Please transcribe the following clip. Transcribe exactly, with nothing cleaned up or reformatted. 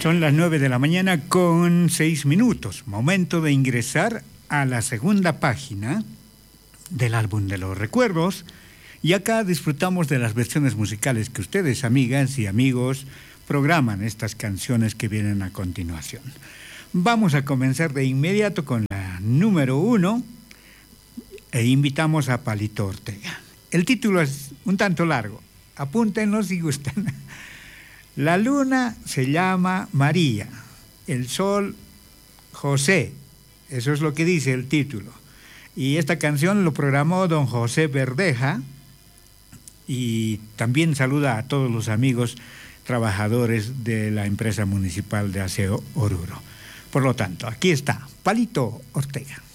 Son las nueve de la mañana con seis minutos. Momento de ingresar a la segunda página del álbum de los recuerdos. Y acá disfrutamos de las versiones musicales que ustedes, amigas y amigos, programan estas canciones que vienen a continuación. Vamos a comenzar de inmediato con la número uno e invitamos a Palito Ortega. El título es un tanto largo. Apúntenlo si gustan. La luna se llama María, el sol José, eso es lo que dice el título. Y esta canción lo programó don José Verdeja y también saluda a todos los amigos trabajadores de la empresa municipal de aseo Oruro. Por lo tanto, aquí está Palito Ortega.